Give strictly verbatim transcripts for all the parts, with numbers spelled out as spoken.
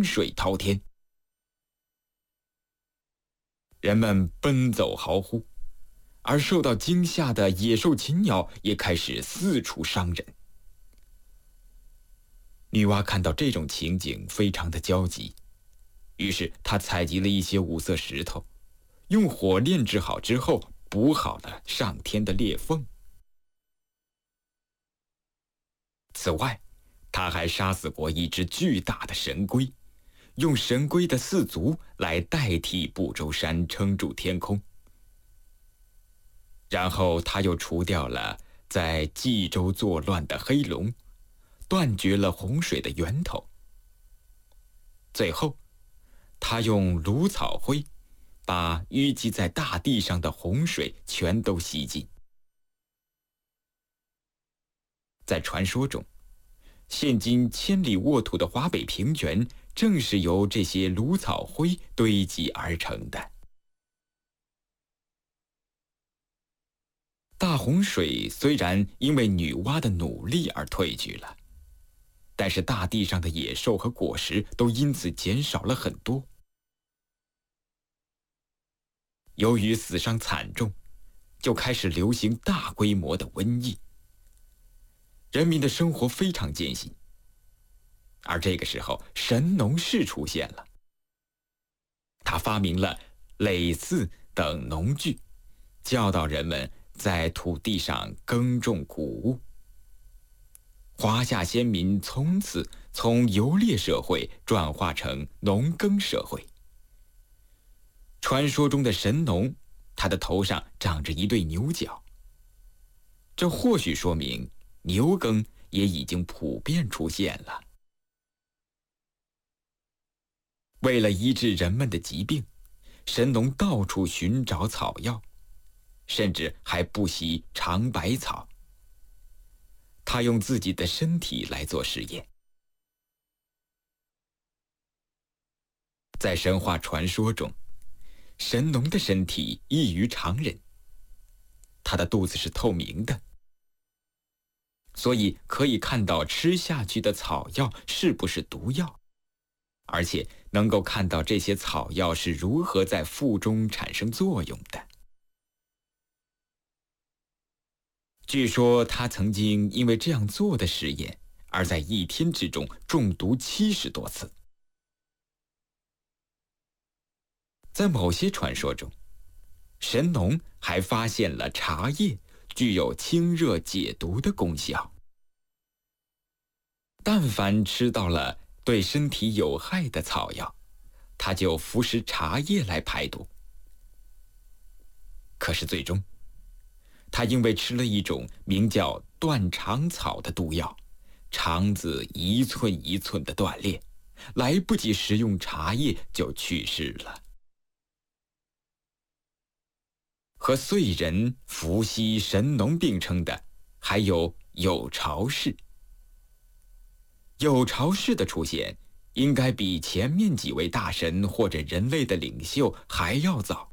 水滔天。人们奔走嚎呼，而受到惊吓的野兽禽鸟也开始四处伤人。女娲看到这种情景，非常的焦急，于是她采集了一些五色石头，用火炼制好之后，补好了上天的裂缝。此外，她还杀死过一只巨大的神龟，用神龟的四足来代替不周山撑住天空。然后他又除掉了在冀州作乱的黑龙，断绝了洪水的源头。最后，他用芦草灰把淤积在大地上的洪水全都吸尽。在传说中，现今千里沃土的华北平原正是由这些芦草灰堆积而成的。大洪水虽然因为女娲的努力而退去了，但是大地上的野兽和果实都因此减少了很多。由于死伤惨重，就开始流行大规模的瘟疫，人民的生活非常艰辛。而这个时候，神农氏出现了，他发明了耒耜等农具，教导人们在土地上耕种谷物。华夏先民从此从游猎社会转化成农耕社会。传说中的神农，他的头上长着一对牛角，这或许说明牛耕也已经普遍出现了。为了医治人们的疾病，神农到处寻找草药，甚至还不惜尝百草。他用自己的身体来做实验。在神话传说中，神农的身体异于常人，他的肚子是透明的，所以可以看到吃下去的草药是不是毒药，而且能够看到这些草药是如何在腹中产生作用的。据说他曾经因为这样做的实验，而在一天之中中毒七十多次。在某些传说中，神农还发现了茶叶具有清热解毒的功效。但凡吃到了对身体有害的草药，他就服食茶叶来排毒。可是最终，他因为吃了一种名叫断肠草的毒药，肠子一寸一寸的断裂，来不及食用茶叶就去世了。和燧人、伏羲、神农并称的还有有巢氏。有巢氏的出现应该比前面几位大神或者人类的领袖还要早。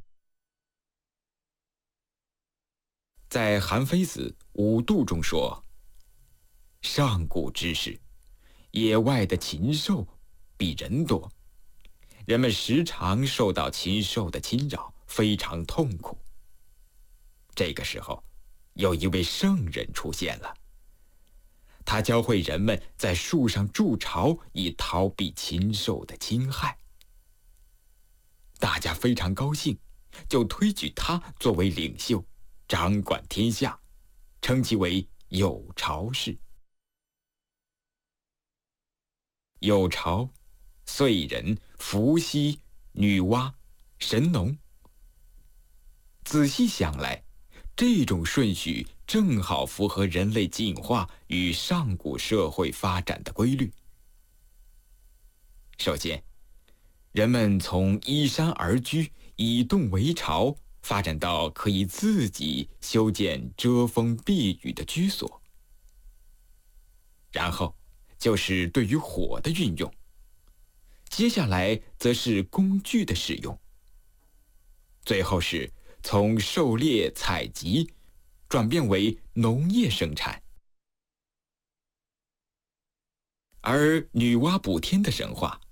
在韩非子《五度》中说，上古之时，野外的禽兽比人多，人们时常受到禽兽的侵扰，非常痛苦。这个时候，有一位圣人出现了，他教会人们在树上筑巢，以逃避禽兽的侵害。大家非常高兴，就推举他作为领袖，掌管天下，称其为有巢氏。有巢、燧人、伏羲、女娲、神农，仔细想来，这种顺序正好符合人类进化与上古社会发展的规律。首先，人们从依山而居、以洞为巢，发展到可以自己修建遮风避雨的居所。然后就是对于火的运用，接下来则是工具的使用，最后是从狩猎采集转变为农业生产。而女娲补天的神话